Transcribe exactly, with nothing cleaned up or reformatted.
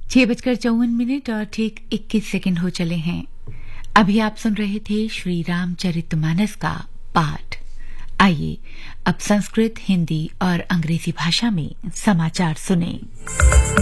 छह बजकर चौवन मिनट और ठीक इक्कीस सेकंड हो चले हैं। अभी आप सुन रहे थे श्री रामचरितमानस का पाठ। आइए अब संस्कृत, हिंदी और अंग्रेजी भाषा में समाचार सुनें।